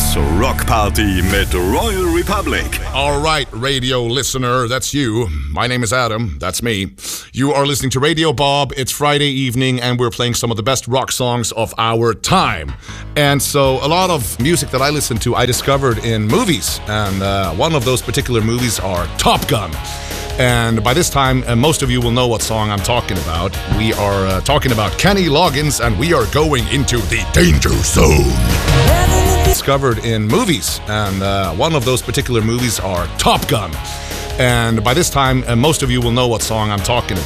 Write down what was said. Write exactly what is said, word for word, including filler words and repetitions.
It's Rock Party mit Royal Republic. All right, radio listener, that's you. My name is Adam, that's me. You are listening to Radio Bob. It's Friday evening, and we're playing some of the best rock songs of our time. And so a lot of music that I listen to, I discovered in movies. And uh, one of those particular movies are Top Gun. And by this time, uh, most of you will know what song I'm talking about. We are uh, talking about Kenny Loggins, and we are going into the danger zone. Discovered in movies, and uh, one of those particular movies are Top Gun. And by this time, uh, most of you will know what song I'm talking about.